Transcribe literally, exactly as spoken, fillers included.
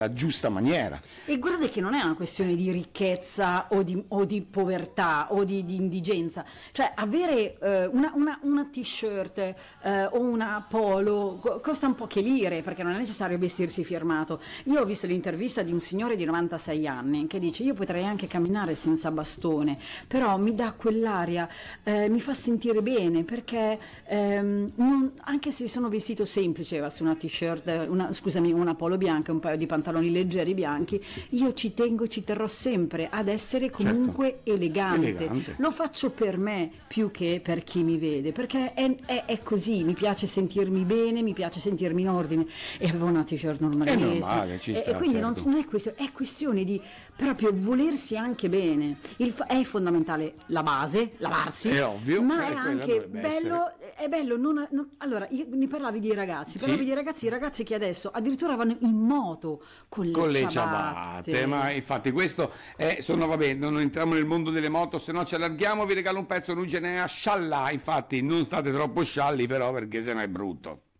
la giusta maniera. E guardate che non è una questione di ricchezza o di, o di povertà o di, di indigenza, cioè avere eh, una, una, una t-shirt eh, o una polo co- costa un poche lire, perché non è necessario vestirsi firmato. Io ho visto l'intervista di un signore di novantasei anni che dice: io potrei anche camminare senza bastone, però mi dà quell'aria, eh, mi fa sentire bene, perché ehm, non, anche se sono vestito semplice, va su una t-shirt, una, scusami, una polo bianca e un paio di pantaloni leggeri bianchi, io ci tengo, ci terrò sempre ad essere comunque certo. elegante. elegante. Lo faccio per me più che per chi mi vede, perché è, è, è così, mi piace sentirmi bene, mi piace sentirmi in ordine, e avevo una t-shirt normalissima. È normale, ci sta, e, e quindi certo. non, non è questione, è questione di proprio volersi anche bene. Il, è fondamentale la base, lavarsi, è ovvio, ma eh, è anche bello, è bello non, non, allora, io, mi parlavi di ragazzi, parlavi sì. di ragazzi, i ragazzi che adesso addirittura vanno in moto con le, con le ciabatte. ciabatte, ma infatti questo è, sono, vabbè, non entriamo nel mondo delle moto, se no ci allarghiamo, vi regalo un pezzo, non ce n'è a scialla, infatti non state troppo scialli però, perché sennò è brutto.